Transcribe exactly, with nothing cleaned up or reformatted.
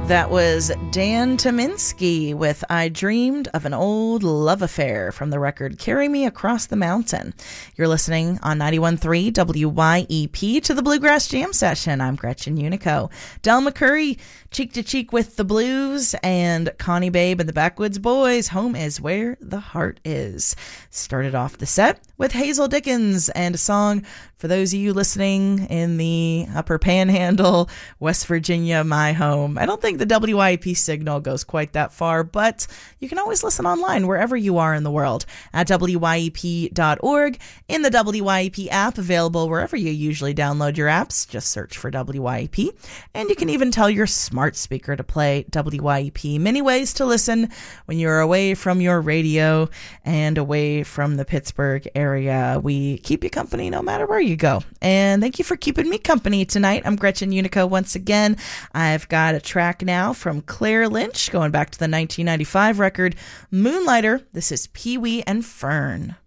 That was Dan Tominski with I Dreamed of an Old Love Affair from the record Carry Me Across the Mountain. You're listening on ninety-one point three W Y E P to the Bluegrass Jam Session. I'm Gretchen Unico. Del McCurry, Cheek to Cheek with the Blues, and Connie Babe and the Backwoods Boys, Home is Where the Heart Is. Started off the set with Hazel Dickens and a song for those of you listening in the Upper Panhandle, West Virginia, my home. I don't think the W Y E P signal goes quite that far, but you can always listen online wherever you are in the world at W Y E P dot org, in the W Y E P app, available wherever you usually download your apps. Just search for W Y E P, and you can even tell your smart speaker to play W Y E P. Many ways to listen when you're away from your radio and away from the Pittsburgh area. We keep you company no matter where you go. And thank you for keeping me company tonight. I'm Gretchen Unico once again. I've got a track now from Claire Lynch, going back to the nineteen ninety-five record Moonlighter. This is Pee Wee and Fern.